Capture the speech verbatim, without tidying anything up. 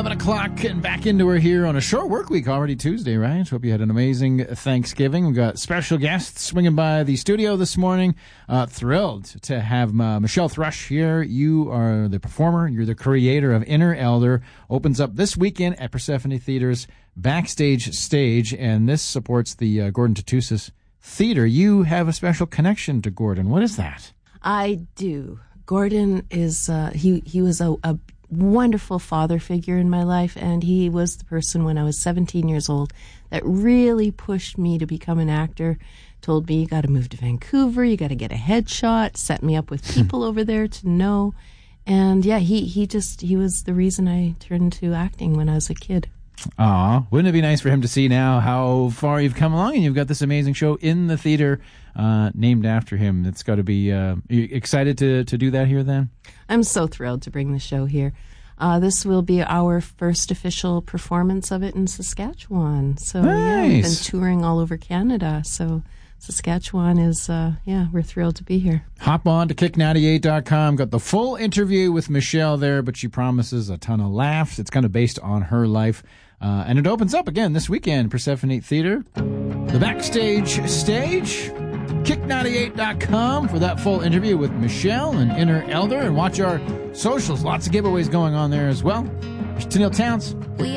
eleven o'clock and back into her here on a short work week, already Tuesday, right? Hope you had an amazing Thanksgiving. We've got special guests swinging by the studio this morning. Uh, thrilled to have uh, Michelle Thrush here. You are the performer. You're the creator of Inner Elder. Opens up this weekend at Persephone Theater's Backstage Stage, and this supports the uh, Gordon Tootoosis Theater. You have a special connection to Gordon. What is that? I do. Gordon is, uh, he, he was a, a wonderful father figure in my life, and he was the person when I was seventeen years old that really pushed me to become an actor, told me you got to move to Vancouver, you got to get a headshot, set me up with people over there to know. And yeah, he, he just, he was the reason I turned to acting when I was a kid. Aw, wouldn't it be nice for him to see now how far you've come along, and you've got this amazing show in the theater uh, named after him. It's got to be, uh, you excited to, to do that here then? I'm so thrilled to bring the show here. Uh, this will be our first official performance of it in Saskatchewan. So nice. Yeah, we've been touring all over Canada. So Saskatchewan is, uh, yeah, we're thrilled to be here. Hop on to kick ninety-eight dot com. Got the full interview with Michelle there, but she promises a ton of laughs. It's kind of based on her life. Uh, and it opens up again this weekend, Persephone Theater. The Backstage Stage. kick ninety-eight dot com for that full interview with Michelle and Inner Elder. And watch our socials. Lots of giveaways going on there as well. Here's Tenille Townes.